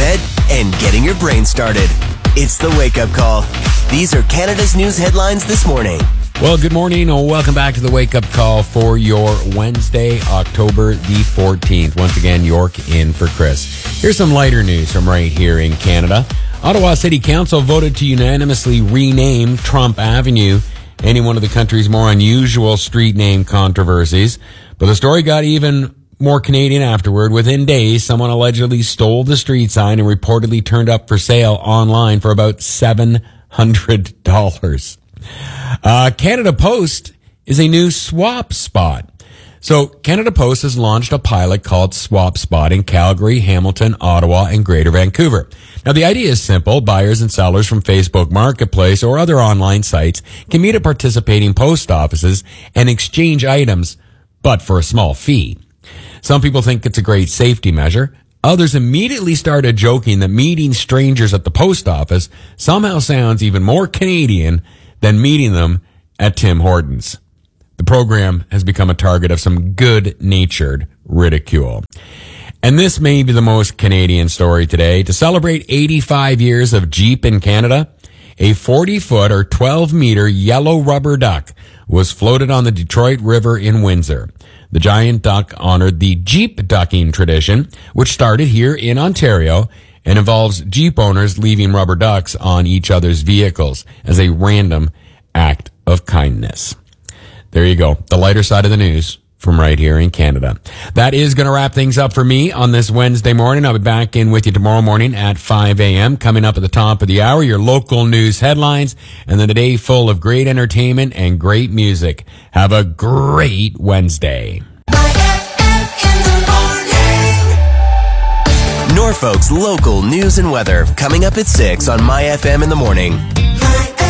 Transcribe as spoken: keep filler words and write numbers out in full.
bed and getting your brain started. It's the Wake Up Call. These are Canada's news headlines this morning. Well, good morning and welcome back to the Wake Up Call for your Wednesday, October the fourteenth. Once again, York in for Chris. Here's some lighter news from right here in Canada. Ottawa City Council voted to unanimously rename Trump Avenue, any one of the country's more unusual street name controversies. But the story got even more Canadian afterward. Within days, someone allegedly stole the street sign and reportedly turned up for sale online for about seven hundred dollars. Uh, Canada Post is a new swap spot. So Canada Post has launched a pilot called Swap Spot in Calgary, Hamilton, Ottawa, and Greater Vancouver. Now, the idea is simple. Buyers and sellers from Facebook Marketplace or other online sites can meet at participating post offices and exchange items, but for a small fee. Some people think it's a great safety measure. Others immediately started joking that meeting strangers at the post office somehow sounds even more Canadian than meeting them at Tim Hortons. The program has become a target of some good-natured ridicule. And this may be the most Canadian story today. To celebrate eighty-five years of Jeep in Canada, a forty-foot or twelve-meter yellow rubber duck was floated on the Detroit River in Windsor. The giant duck honored the Jeep ducking tradition, which started here in Ontario and involves Jeep owners leaving rubber ducks on each other's vehicles as a random act of kindness. There you go. The lighter side of the news from right here in Canada. That is going to wrap things up for me on this Wednesday morning. I'll be back in with you tomorrow morning at five a.m. Coming up at the top of the hour, your local news headlines, and then a day full of great entertainment and great music. Have a great Wednesday. Norfolk's local news and weather coming up at six on My F M in the morning.